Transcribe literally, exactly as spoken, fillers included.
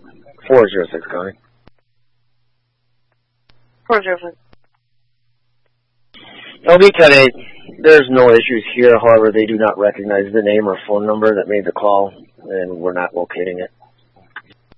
four zero six, Connie. four zero six. L B ten eight, there's no issues here. However, they do not recognize the name or phone number that made the call, and we're not locating it.